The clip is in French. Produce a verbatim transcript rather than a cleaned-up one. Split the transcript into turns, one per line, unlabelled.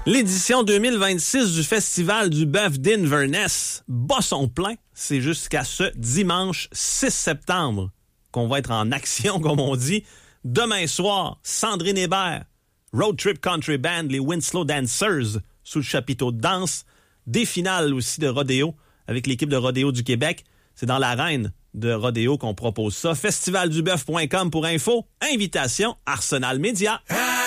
L'édition deux mille vingt-six du Festival du bœuf d'Inverness bat son plein. C'est jusqu'à ce dimanche six septembre qu'on va être en action, comme on dit. Demain soir, Sandrine Hébert, Road Trip Country Band, les Winslow Dancers, sous le chapiteau de danse. Des finales aussi de rodéo avec l'équipe de rodéo du Québec. C'est dans l'arène de rodéo qu'on propose ça. festival du bœuf point com pour info. Invitation Arsenal Média.